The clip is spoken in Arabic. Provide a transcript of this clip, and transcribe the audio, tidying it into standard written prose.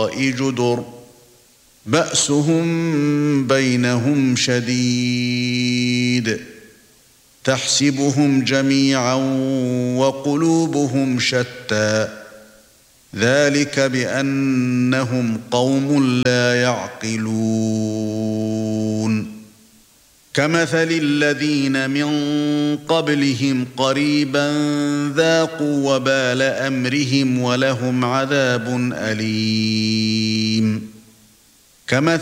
جدر بأسهم بينهم شديد تحسبهم جميعا وقلوبهم شتى ذلك بأنهم قوم لا يعقلون كمثل الذين من قبلهم قريبا ذاقوا وبال أمرهم ولهم عذاب أليم كمثل